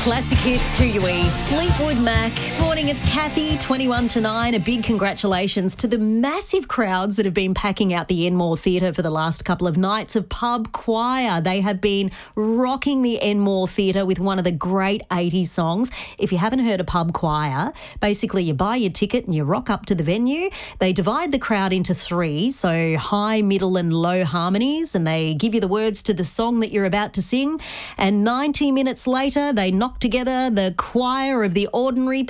Classic hits to you, Fleetwood Mac. Morning, it's Kathy, 21 to 9. A big congratulations to the massive crowds that have been packing out the Enmore Theatre for the last couple of nights of pub choir. They have been rocking the Enmore Theatre with one of the great 80s songs. If you haven't heard of pub choir, basically you buy your ticket and you rock up to the venue. They divide the crowd into three, so high, middle and low harmonies, and they give you the words to the song that you're about to sing. And 90 minutes later, they knock together the choir of the ordinary